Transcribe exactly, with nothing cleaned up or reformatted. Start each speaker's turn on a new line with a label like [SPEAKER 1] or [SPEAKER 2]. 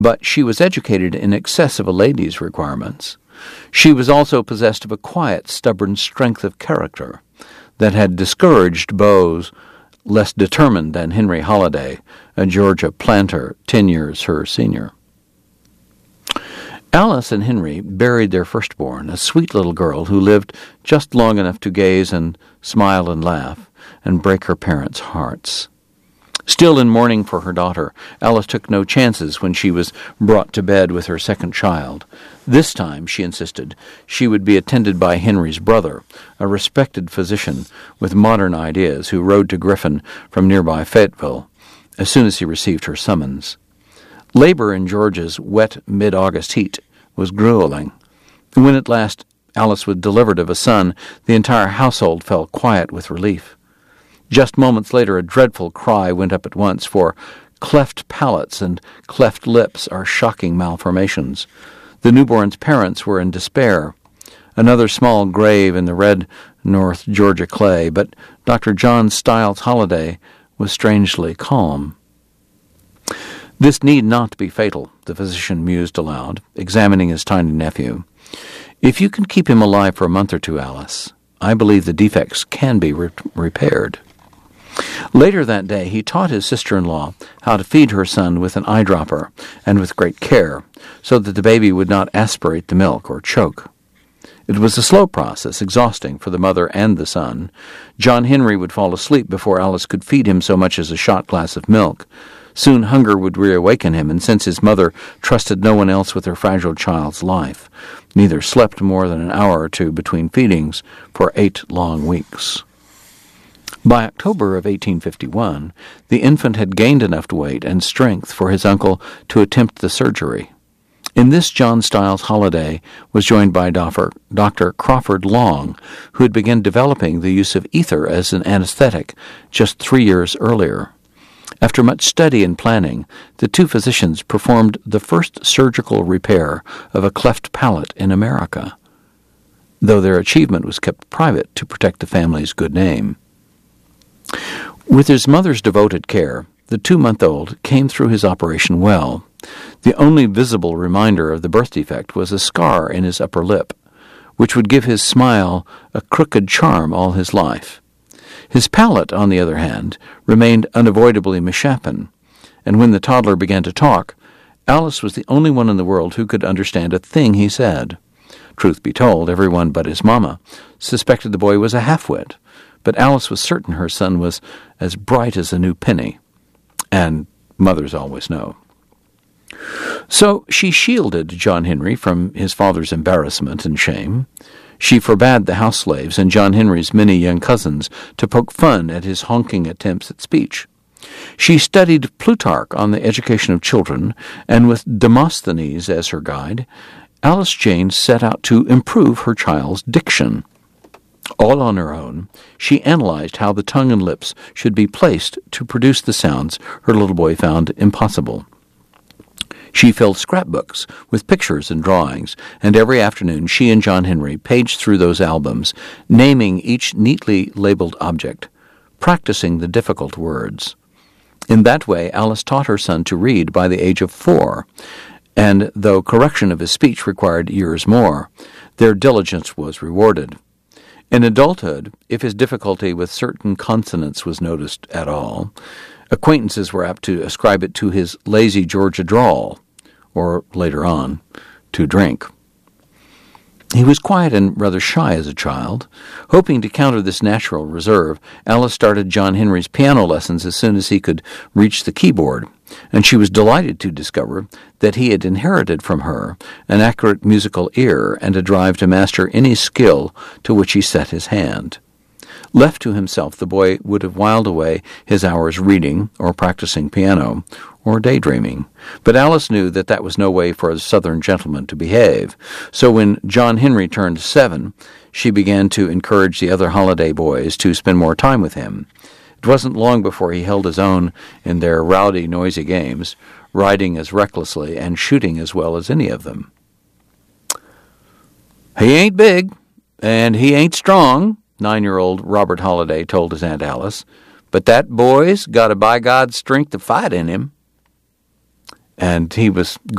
[SPEAKER 1] but she was educated in excess of a lady's requirements. She was also possessed of a quiet, stubborn strength of character that had discouraged beaux less determined than Henry Holliday, a Georgia planter ten years her senior. Alice and Henry buried their firstborn, a sweet little girl who lived just long enough to gaze and smile and laugh and break her parents' hearts. Still in mourning for her daughter, Alice took no chances when she was brought to bed with her second child. This time, she insisted, she would be attended by Henry's brother, a respected physician with modern ideas who rode to Griffin from nearby Fayetteville as soon as he received her summons. Labor in Georgia's wet mid-August heat was grueling. When at last Alice was delivered of a son, the entire household fell quiet with relief. Just moments later, a dreadful cry went up at once, for cleft palates and cleft lips are shocking malformations. The newborn's parents were in despair. Another small grave in the red North Georgia clay, but Doctor John Stiles Holliday was strangely calm. This need not be fatal, the physician mused aloud, examining his tiny nephew. If you can keep him alive for a month or two, Alice, I believe the defects can be re- repaired. Later that day, he taught his sister-in-law how to feed her son with an eyedropper and with great care, so that the baby would not aspirate the milk or choke. It was a slow process, exhausting for the mother and the son. John Henry would fall asleep before Alice could feed him so much as a shot glass of milk. Soon hunger would reawaken him, and since his mother trusted no one else with her fragile child's life, neither slept more than an hour or two between feedings for eight long weeks. By October of eighteen fifty-one, the infant had gained enough weight and strength for his uncle to attempt the surgery. In this, John Stiles Holliday was joined by Doctor Doctor Crawford Long, who had begun developing the use of ether as an anesthetic just three years earlier. After much study and planning, the two physicians performed the first surgical repair of a cleft palate in America, though their achievement was kept private to protect the family's good name. With his mother's devoted care, the two-month-old came through his operation well. The only visible reminder of the birth defect was a scar in his upper lip, which would give his smile a crooked charm all his life. His palate, on the other hand, remained unavoidably misshapen, and when the toddler began to talk, Alice was the only one in the world who could understand a thing he said. Truth be told, everyone but his mamma suspected the boy was a half-wit, but Alice was certain her son was as bright as a new penny, and mothers always know. So she shielded John Henry from his father's embarrassment and shame. She forbade the house slaves and John Henry's many young cousins to poke fun at his honking attempts at speech. She studied Plutarch on the education of children, and with Demosthenes as her guide, Alice Jane set out to improve her child's diction. All on her own, she analyzed how the tongue and lips should be placed to produce the sounds her little boy found impossible. She filled scrapbooks with pictures and drawings, and every afternoon she and John Henry paged through those albums, naming each neatly labeled object, practicing the difficult words. In that way, Alice taught her son to read by the age of four, and though correction of his speech required years more, their diligence was rewarded. In adulthood, if his difficulty with certain consonants was noticed at all, acquaintances were apt to ascribe it to his lazy Georgia drawl, or, later on, to drink. He was quiet and rather shy as a child. Hoping to counter this natural reserve, Alice started John Henry's piano lessons as soon as he could reach the keyboard, and she was delighted to discover that he had inherited from her an accurate musical ear and a drive to master any skill to which he set his hand. Left to himself, the boy would have whiled away his hours reading or practicing piano or daydreaming. But Alice knew that that was no way for a Southern gentleman to behave. So when John Henry turned seven, she began to encourage the other Holliday boys to spend more time with him. It wasn't long before he held his own in their rowdy, noisy games, riding as recklessly and shooting as well as any of them. "He ain't big, and he ain't strong," nine-year-old Robert Holliday told his Aunt Alice, "but that boy's got a by-God strength of fight in him." and he was